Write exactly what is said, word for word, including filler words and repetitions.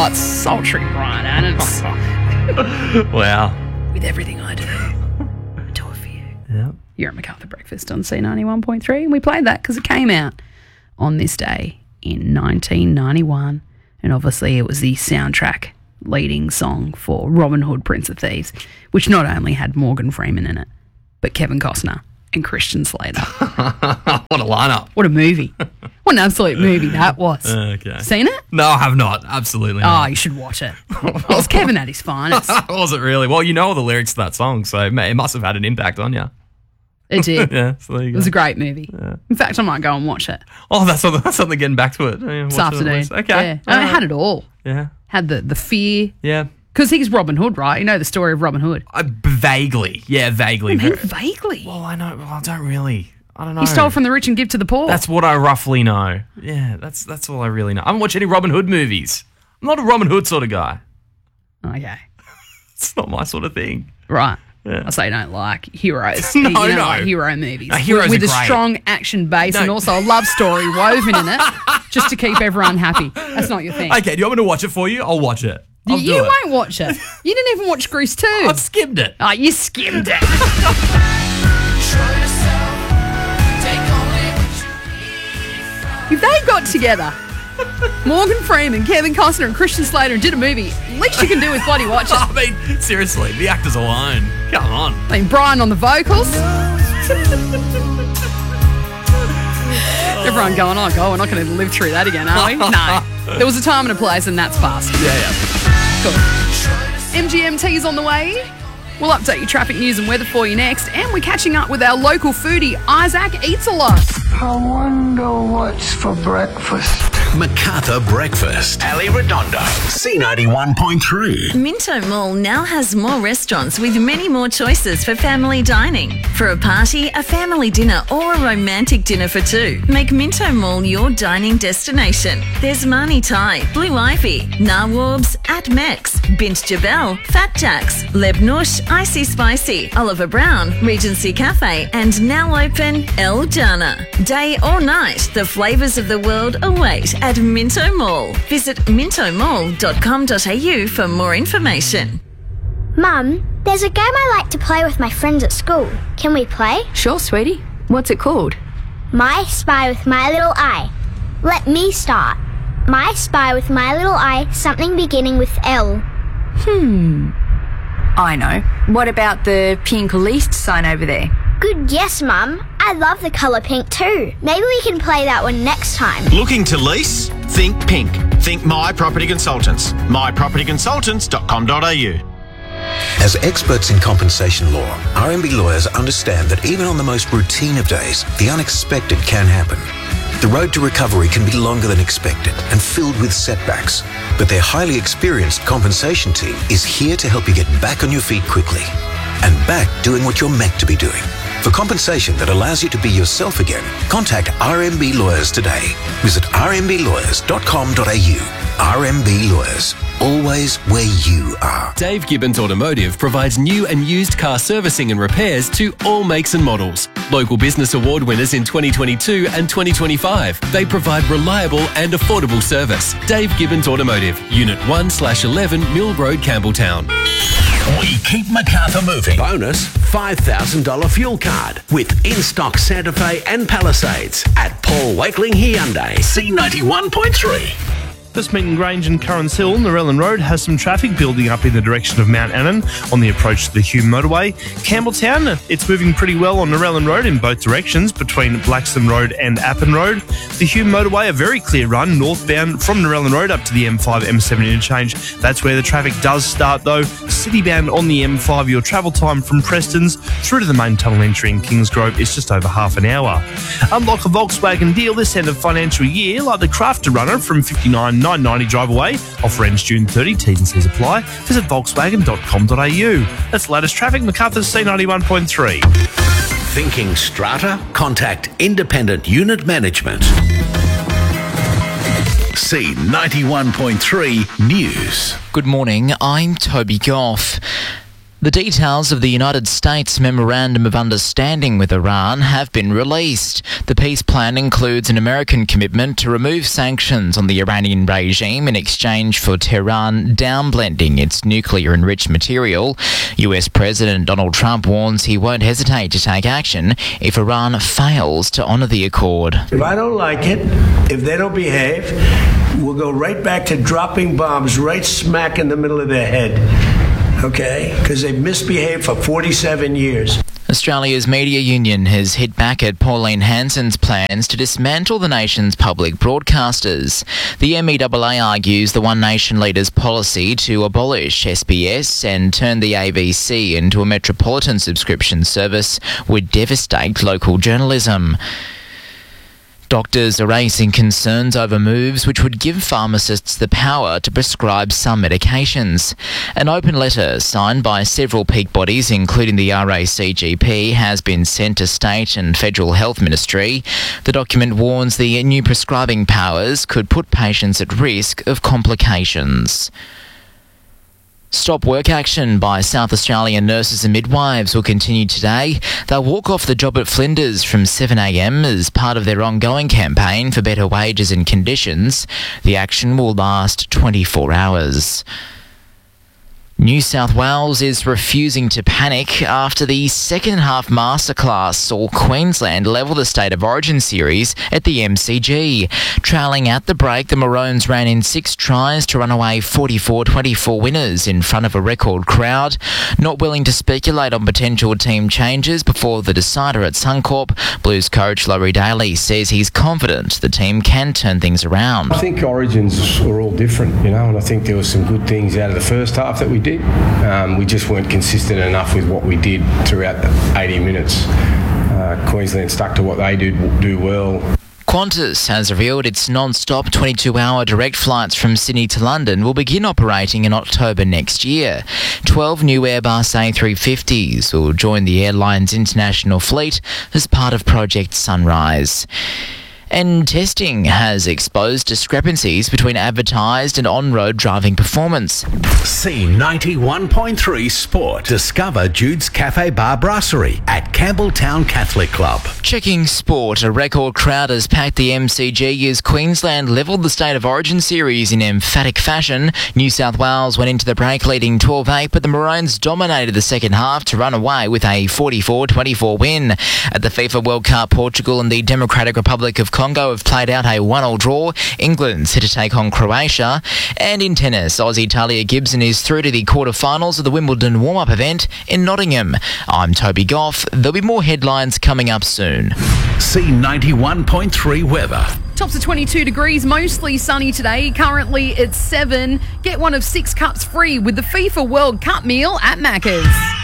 Oh, it's sultry, Brian Adams. Wow. With everything I do, I do it for you. Yeah. You're at MacArthur Breakfast on C ninety-one point three, and we played that because it came out on this day in nineteen ninety-one, and obviously it was the soundtrack leading song for Robin Hood, Prince of Thieves, which not only had Morgan Freeman in it, but Kevin Costner and Christian Slater. What a lineup. What a movie. What an absolute movie that was. Okay. Seen it? No, I have not. Absolutely Oh, not. you should watch it. It was Kevin at his finest. Was it really? Well, you know all the lyrics to that song, so it may- it must have had an impact on you. It did. Yeah, so there you It go. was a great movie. In fact, I might go and watch it Oh, that's something, that's something getting back to it. Yeah, this watch it at afternoon. least. Okay. Yeah. And it had it all. Yeah. Had the, the fear. Yeah. Because he's Robin Hood, right? You know the story of Robin Hood. I, vaguely. Yeah, vaguely. I mean, Very- vaguely. Well, I know. Well, I don't really. I don't know. He stole from the rich and give to the poor. That's what I roughly know. Yeah, that's that's all I really know. I haven't watched any Robin Hood movies. I'm not a Robin Hood sort of guy. Okay. It's not my sort of thing. Right. Yeah. I say you don't like heroes. No, you don't no. like hero movies. No, heroes with, with are a great. strong action base No. and also a love story woven in it just to keep everyone happy. That's not your thing. Okay, do you want me to watch it for you? I'll watch it. I'll you do it. won't watch it. You didn't even watch Grease two. I've skimmed it. Oh, you skimmed it. If they got together, Morgan Freeman, Kevin Costner and Christian Slater and did a movie, least you can do is bloody watch it. I mean, seriously, the actors alone. Come on. I mean, Brian on the vocals. Everyone going, oh, God, we're not going to live through that again, are we? No. There was a time and a place, and that's past. Yeah, yeah. Cool. M G M T is on the way. We'll update your traffic news and weather for you next. And we're catching up with our local foodie, Isaac Eats a Lot. I wonder what's for breakfast. MacArthur Breakfast. Ali Redondo. C ninety-one point three. Minto Mall now has more restaurants with many more choices for family dining. For a party, a family dinner or a romantic dinner for two, make Minto Mall your dining destination. There's Mani Thai, Blue Ivy, Nawabs, At Mex, Bint Jabel, Fat Jacks, Lebnush, Icy Spicy, Oliver Brown, Regency Cafe and now open El Jana. Day or night, the flavours of the world await at Minto Mall. Visit minto mall dot com dot a u for more information. Mum, there's a game I like to play with my friends at school. Can we play? Sure, sweetie. What's it called? My Spy with My Little Eye. Let me start. My Spy with My Little Eye, something beginning with L. Hmm. I know. What about the pink least sign over there? Good guess, Mum. I love the colour pink too. Maybe we can play that one next time. Looking to lease? Think pink. Think My Property Consultants. my property consultants dot com dot a u. As experts in compensation law, R M B lawyers understand that even on the most routine of days, the unexpected can happen. The road to recovery can be longer than expected and filled with setbacks, but their highly experienced compensation team is here to help you get back on your feet quickly and back doing what you're meant to be doing. For compensation that allows you to be yourself again, contact R M B Lawyers today. Visit r m b lawyers dot com dot a u. R M B Lawyers, always where you are. Dave Gibbons Automotive provides new and used car servicing and repairs to all makes and models. Local Business Award winners in twenty twenty-two and twenty twenty-five. They provide reliable and affordable service. Dave Gibbons Automotive, Unit one slash eleven Mill Road, Campbelltown. We keep MacArthur moving. Bonus five thousand dollars fuel card with in-stock Santa Fe and Palisades at Paul Wakeling Hyundai. C ninety-one point three. Just meeting Grange and Currans Hill, Narellan Road has some traffic building up in the direction of Mount Annan on the approach to the Hume motorway. Campbelltown, it's moving pretty well on Narellan Road in both directions between Blackstone Road and Appin Road. The Hume motorway, a very clear run northbound from Narellan Road up to the M five M seven interchange. That's where the traffic does start though. Citybound on the M five, your travel time from Preston's through to the main tunnel entry in Kingsgrove is just over half an hour. Unlock a Volkswagen deal this end of financial year like the Crafter Runner from fifty-nine nine ninety drive away. Offer ends June thirtieth. T's and C's apply. Visit volkswagen dot com dot a u. That's the latest traffic. MacArthur's C ninety-one point three. Thinking strata? Contact Independent Unit Management. C ninety-one point three News. Good morning, I'm Toby Goff. The details of the United States Memorandum of Understanding with Iran have been released. The peace plan includes an American commitment to remove sanctions on the Iranian regime in exchange for Tehran downblending its nuclear-enriched material. U S President Donald Trump warns he won't hesitate to take action if Iran fails to honour the accord. If I don't like it, if they don't behave, we'll go right back to dropping bombs right smack in the middle of their head. Okay, because they've misbehaved for forty-seven years. Australia's media union has hit back at Pauline Hanson's plans to dismantle the nation's public broadcasters. The M E A A argues the One Nation leader's policy to abolish S B S and turn the A B C into a metropolitan subscription service would devastate local journalism. Doctors are raising concerns over moves which would give pharmacists the power to prescribe some medications. An open letter signed by several peak bodies, including the R A C G P, has been sent to State and Federal Health Ministry. The document warns the new prescribing powers could put patients at risk of complications. Stop work action by South Australian nurses and midwives will continue today. They'll walk off the job at Flinders from seven a m as part of their ongoing campaign for better wages and conditions. The action will last twenty-four hours. New South Wales is refusing to panic after the second half masterclass saw Queensland level the State of Origin series at the M C G. Trailing at the break, the Maroons ran in six tries to run away forty-four twenty-four winners in front of a record crowd. Not willing to speculate on potential team changes before the decider at Suncorp, Blues coach Laurie Daly says he's confident the team can turn things around. I think Origins were all different, you know, and I think there were some good things out of the first half that we did. Um, we just weren't consistent enough with what we did throughout the eighty minutes. Uh, Queensland stuck to what they do, do well. Qantas has revealed its non-stop twenty-two hour direct flights from Sydney to London will begin operating in October next year. twelve new Airbus A three fifties will join the airline's international fleet as part of Project Sunrise. And testing has exposed discrepancies between advertised and on-road driving performance. C ninety-one point three Sport. Discover Jude's Cafe Bar Brasserie at Campbelltown Catholic Club. Checking sport, a record crowd has packed the M C G as Queensland levelled the State of Origin series in emphatic fashion. New South Wales went into the break leading twelve eight, but the Maroons dominated the second half to run away with a forty-four twenty-four win. At the FIFA World Cup, Portugal and the Democratic Republic of Congo have played out a one-all draw. England's set to take on Croatia. And in tennis, Aussie Talia Gibson is through to the quarterfinals of the Wimbledon warm-up event in Nottingham. I'm Toby Goff. There'll be more headlines coming up soon. C ninety-one point three weather. Tops of twenty-two degrees, mostly sunny today. Currently it's seven. Get one of six cups free with the FIFA World Cup meal at Macca's.